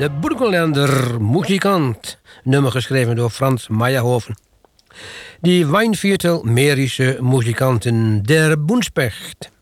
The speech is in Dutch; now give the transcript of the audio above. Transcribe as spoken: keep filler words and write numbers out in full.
De Burgenländer muzikant. Nummer geschreven door Frans Meyerhoven. Die Weinviertel Mährische Musikanten der Buntspecht.